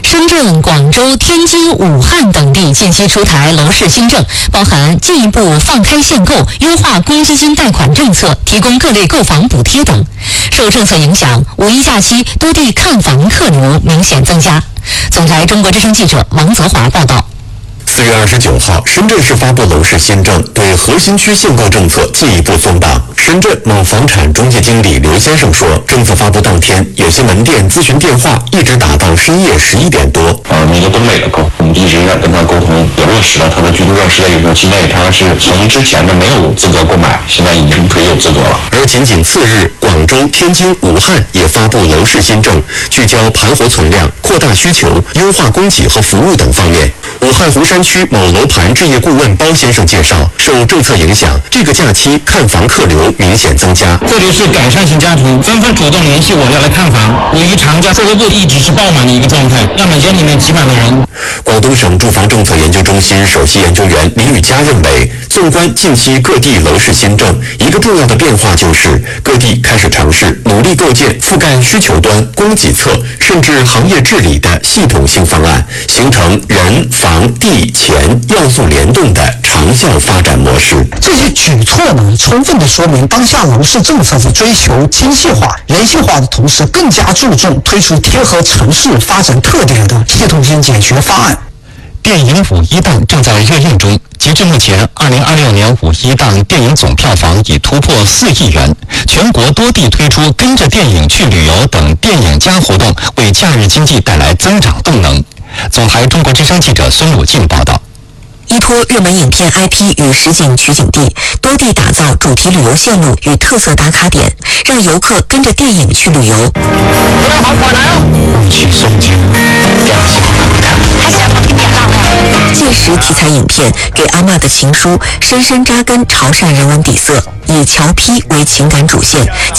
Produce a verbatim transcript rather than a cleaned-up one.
深圳、广州、天津、武汉等地近期出台楼市新政，包含进一步放开限购、优化公积金贷款政策、提供各类购房补贴等。受政策影响，五一假期多地看房客流明显增加。总台中国之声记者王泽华报道。 四月二十九号，深圳市发布楼市新政，对核心区限购政策进一步松绑。深圳某房产中介经理刘先生说，政策发布当天，有些门店咨询电话一直打到深夜十一点多。 呃，一个东北的客户，我们一直在跟他沟通，也落实了他的居住证是在有效期内，他是从之前的没有资格购买，现在已经可以有资格了。 而仅仅次日，广州、天津、武汉也发布楼市新政，聚焦盘活存量、扩大需求、优化供给和服务等方面。武汉湖山区某楼盘置业顾问包先生介绍，受政策影响，这个假期看房客流明显增加。 这里是改善型家庭，纷纷主动联系我要来看房。五一长假，售楼部一直是爆满的一个状态，样本间里面挤满了人。 广东省住房政策研究中心首席研究员李宇佳认为，纵观近期各地楼市新政，一个重要的变化就是各地开始尝试努力构建覆盖需求端、供给侧甚至行业治理的系统性方案，形成人、房、地、钱要素联动的长效发展模式。 这些举措呢，充分的说明当下楼市政策是追求精细化、人性化的同时，更加注重推出贴合城市发展特点的系统性解决方案。 电影五一档正在热映中，截至目前，二零二六年五一档电影总票房已突破四亿元。全国多地推出跟着电影去旅游等电影加活动，为假日经济带来增长动能。总台中国之声记者孙鲁静报道。 依托热门影片 I P 与实景取景地，多地打造主题旅游线路与特色打卡点，让游客跟着电影去旅游。 好，我来了。 雾气松间，亮相难看。 还想把你点亮亮。纪实题材影片《给阿嬷的情书》深深扎根潮汕人文底色，以侨批为情感主线，